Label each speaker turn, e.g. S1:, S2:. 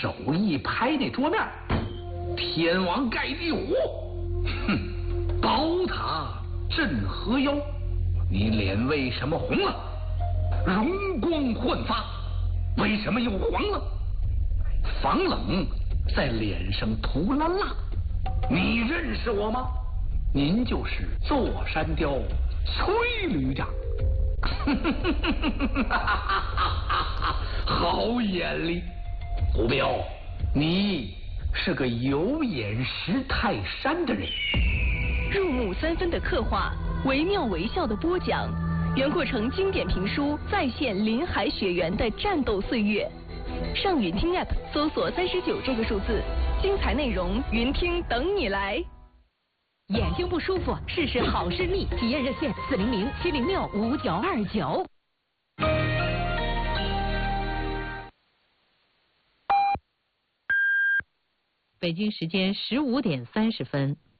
S1: 手一拍那桌面，天王盖地虎，哼，宝塔镇河妖，你脸为什么红了？容光焕发，为什么又黄了？防冷在脸上涂了蜡，你认识我吗？您就是座山雕崔旅长。好眼力，胡彪，你是个有眼识泰山的人。
S2: 入木3分的刻画，惟妙惟肖的播讲，袁阔成经典评书再现林海雪原的战斗岁月。上云听 App 搜索39这个数字，精彩内容云听等你来。
S3: 眼睛不舒服，试试好视力，体验热线400-706-5929。
S4: 北京时间15点30分。